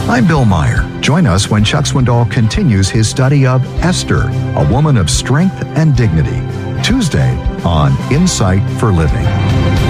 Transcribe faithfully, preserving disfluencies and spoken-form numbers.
I'm Bill Meyer. Join us when Chuck Swindoll continues his study of Esther, a woman of strength and dignity. Tuesday on Insight for Living.